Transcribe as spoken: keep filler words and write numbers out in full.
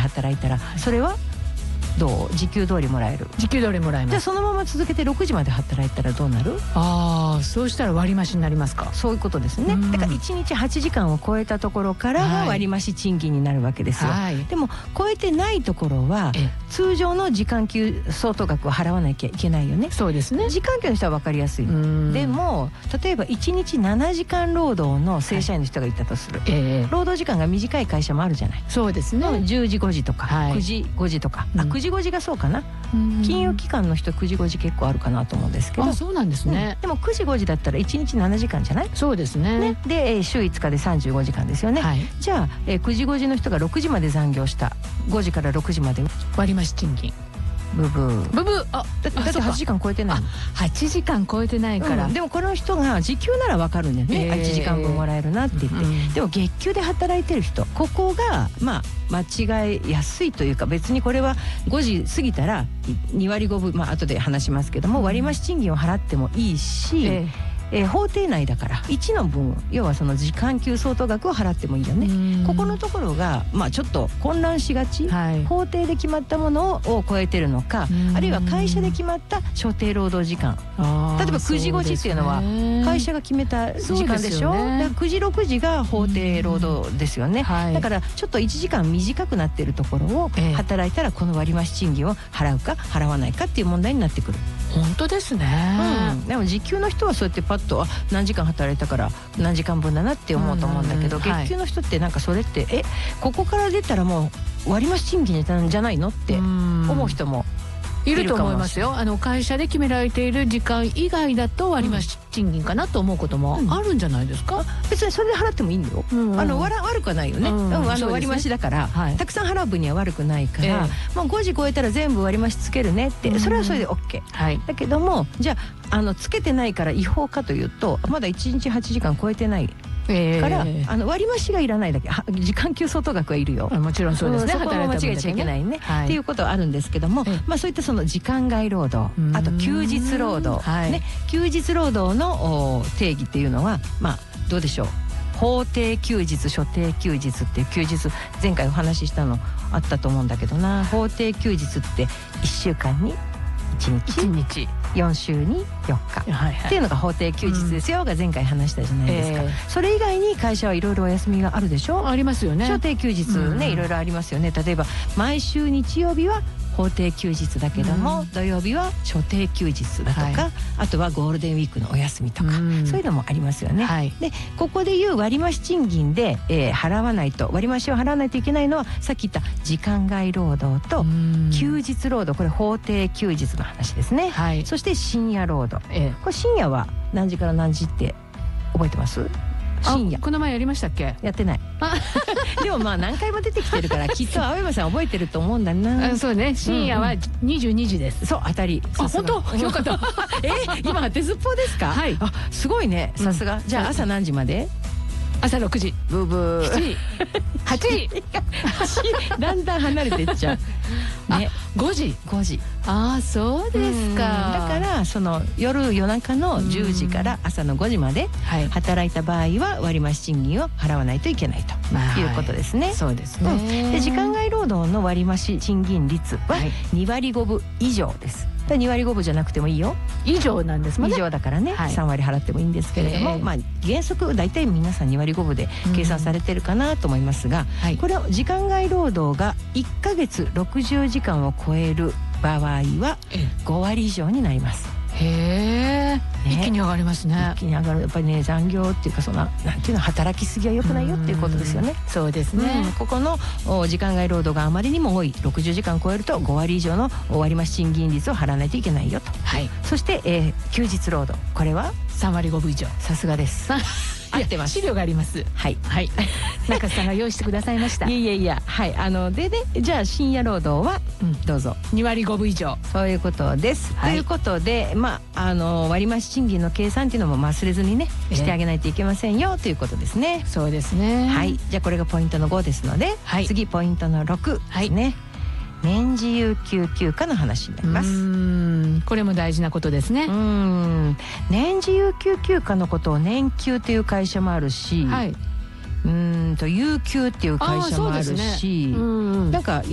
働いたら、それはどう時給通りもらえる？ 時給通りもらえます。 じゃあそのまま続けてろくじまで働いたらどうなる？ ああ、そうしたら割増になりますか。 そういうことですね。だからいちにちはちじかんを超えたところからが割増賃金になるわけですよ、はい、でも超えてないところは通常の時間給相当額を払わなきゃいけないよね。 そうですね。 時間給の人は分かりやすい。でも例えばいちにちななじかん労働の正社員の人がいたとする、はい、えー、労働時間が短い会社もあるじゃない。 そうですね。 じゅうじごじとか、はい、くじごじとか、あ、くじごじがそうかな。金融機関の人くじごじ結構あるかなと思うんですけど。 あ、そうなんですね、 うん、でもくじごじだったらいちにちななじかんじゃない？ そうです ね, ねで週いつかでさんじゅうごじかんですよね、はい、じゃあ、えー、くじごじの人がろくじまで残業した、ごじからろくじまで割増賃金ブブーブブー。あ、 だって、だってはちじかん超えてないの。 はちじかん超えてないから、 うん、でもこの人が時給なら分かるんだよね、えー、いちじかんぶんもらえるなって言って、うん、でも月給で働いてる人、ここがまあ間違いやすいというか、別にこれはごじ過ぎたらにわりごぶ、まあ後で話しますけども、割増賃金を払ってもいいし、えーえー、法定内だからいちの分、要はその時間給相当額を払ってもいいよね。ここのところが、まあ、ちょっと混乱しがち、はい、法定で決まったものを超えてるのか、あるいは会社で決まった所定労働時間、例えばくじごじっていうのは会社が決めた時間でしょ。で、ね、だからくじろくじが法定労働ですよね、はい、だからちょっといちじかん短くなっているところを働いたら、この割増賃金を払うか払わないかっていう問題になってくる。 本当ですね、 うん、でも時給の人はそうやってパッと、あ、何時間働いたから何時間分だなって思うと思うんだけど、月給の人ってなんかそれって、はい、えここから出たらもう割増賃金じゃないのって思う人もいると思いますよ。あの会社で決められている時間以外だと割増賃金かなと思うこともあるんじゃないですか、うん、別にそれで払ってもいいんだよ、うんうん、あの悪くはないよね、うんうん、あの割増だから、はい、たくさん払う分には悪くないから、えーまあ、ごじ超えたら全部割増つけるねって、それはそれで OK、はい、だけども、じゃあ、あのつけてないから違法かというと、まだいちにちはちじかん超えてないえー、からあの割増がいらないだけ、時間給相当額はいるよ。もちろんそうですね、 うん、そこも間違えちゃいけないね、はい、っていうことはあるんですけども、まあ、そういったその時間外労働、あと休日労働、はい、ね、休日労働の定義っていうのは、まあどうでしょう。法定休日、所定休日っていう休日、前回お話ししたのあったと思うんだけどな。法定休日っていっしゅうかんにいちにち、いちにちよんしゅうによっか、はいはい、っていうのが法定休日ですよ、うん、が前回話したじゃないですか、えー、それ以外に会社はいろいろお休みがあるでしょ。 ありますよね。 所定休日ね、いろいろありますよね。例えば毎週日曜日は法定休日だけども、うん、土曜日は所定休日だとか、はい、あとはゴールデンウィークのお休みとか、うん、そういうのもありますよね、はい、でここでいう割増賃金で、えー、払わないと、割増を払わないといけないのは、さっき言った時間外労働と休日労働、これ法定休日の話ですね、はい、そして深夜労働、えー、これ深夜は何時から何時って覚えてます？深夜。 この前やりましたっけ？ やってないでもまあ何回も出てきてるからきっと青山さん覚えてると思うんだな。 あ、そうね、深夜はにじゅうにじです、うん、 そう、当たり。 あ、本当？よかったえ、今当てずっぽうですか？はい。あ、すごいね、さすが、うん、じゃあ朝何時まで？ 朝ろくじ、 ブーブーしちじ、はちじだんだん離れていっちゃう、ね、 ごじ、 ごじ。 ああ、そうですか。 だからその夜夜中のじゅうじから朝のごじまで働いた場合は割増賃金を払わないといけないということですね、はい、 そうですね、うん、 で時間外労働の割増賃金率はにわりごぶ以上です。にわりごぶじゃなくてもいいよ。 以上なんですもんね。 以上だからね、はい、さんわり払ってもいいんですけれども、えー、まあ原則大体皆さんにわりごぶで計算されてるかなと思いますが、うん、はい、これは時間外労働がいっかげつろくじゅうじかんを超える場合はごわり以上になります。 へえ、一気に上がりますね。 一気に上がる。やっぱりね、残業っていうか、そのなんていうの、働きすぎは良くないよっていうことですよね。 そうですね、 うん、ここの時間外労働があまりにも多い、ろくじゅうじかん超えるとごわり以上の割増賃金率を払わないといけないよと、はい、そして、えー、休日労働、これはさんわりごぶ以上。 さすがです合ってます。 資料があります。 はいはい。 中さんが用意してくださいました。 いやいやいや、はい、あのでね、じゃあ深夜労働は、うん、どうぞにわりごぶ以上。 そういうことです。はい、ということで、まああの割増賃金の計算っていうのも忘れずにね、してあげないといけませんよということですね。 そうですね。 はい。じゃあこれがポイントのごですので、はい、次ポイントのろくですね。はい、年次有給休暇の話になります。うーん、これも大事なことですね。 うーん、年次有給休暇のことを年休という会社もあるし、はい、うーんと有給っていう会社もあるし、あ、そうですね、うん、なんか